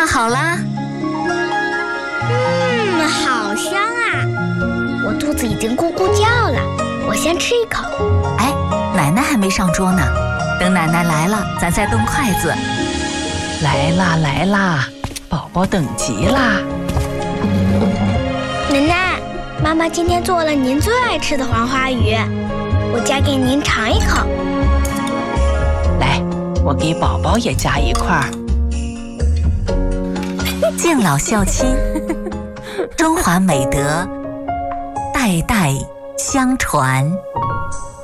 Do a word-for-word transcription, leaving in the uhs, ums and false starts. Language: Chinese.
饭好啦。 嗯，好香啊！我肚子已经咕咕叫了，我先吃一口。 哎，奶奶还没上桌呢，等奶奶来了，咱再动筷子。 来啦来啦，宝宝等急啦！ 奶奶，妈妈今天做了您最爱吃的黄花鱼，我夹给您尝一口。 来，我给宝宝也夹一块儿。 敬老孝亲，中华美德代代相传。